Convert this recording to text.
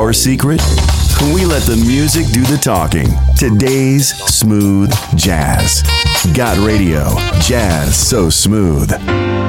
our secret? We let the music do the talking. Today's smooth jazz. Got radio. Jazz so smooth.